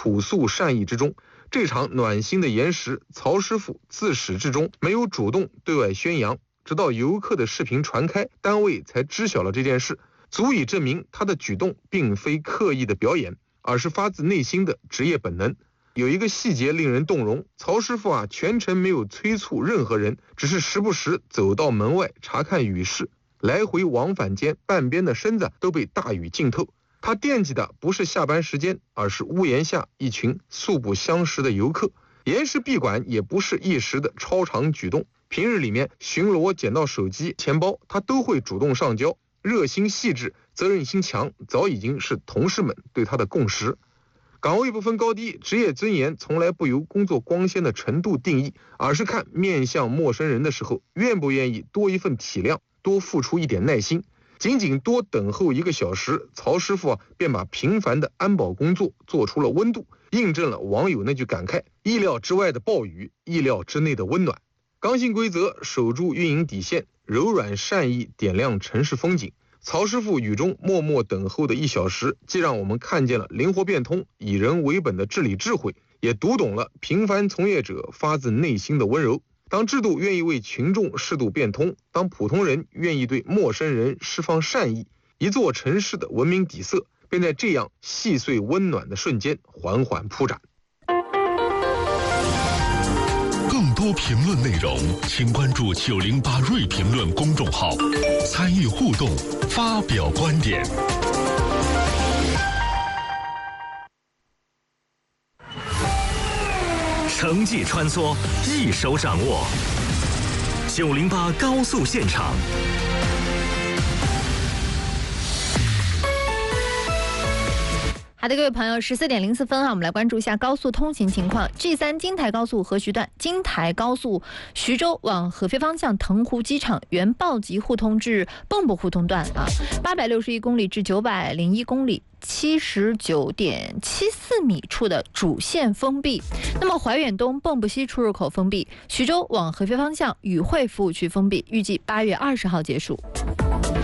朴素善意之中。这场暖心的延时，曹师傅自始至终没有主动对外宣扬，直到游客的视频传开，单位才知晓了这件事，足以证明他的举动并非刻意的表演，而是发自内心的职业本能。有一个细节令人动容，曹师傅全程没有催促任何人，只是时不时走到门外查看雨势，来回往返间半边的身子都被大雨浸透。他惦记的不是下班时间，而是屋檐下一群素不相识的游客。延时闭馆也不是一时的超常举动，平日里面巡逻捡到手机、钱包，他都会主动上交，热心细致，责任心强，早已经是同事们对他的共识。岗位不分高低，职业尊严从来不由工作光鲜的程度定义，而是看面向陌生人的时候，愿不愿意多一份体谅，多付出一点耐心。仅仅多等候1个小时，曹师傅便把平凡的安保工作做出了温度，印证了网友那句感慨：意料之外的暴雨，意料之内的温暖。刚性规则，守住运营底线，柔软善意点亮城市风景。曹师傅雨中默默等候的1小时，既让我们看见了灵活变通、以人为本的治理智慧，也读懂了平凡从业者发自内心的温柔。当制度愿意为群众适度变通，当普通人愿意对陌生人释放善意，一座城市的文明底色便在这样细碎温暖的瞬间缓缓铺展。 更多评论内容，请关注908瑞评论公众号，参与互动，发表观点。 城际穿梭，一手掌握。908高速现场。 好的，各位朋友，14点04分我们来关注一下高速通行情况。G3 京台高速合徐段，京台高速徐州往合肥方向腾湖机场原报级互通至蚌埠互通段861公里至901公里。79.74米处的主线封闭，那么怀远东蚌埠西出入口封闭，徐州往合肥方向宇汇服务区封闭，预计8月20号结束。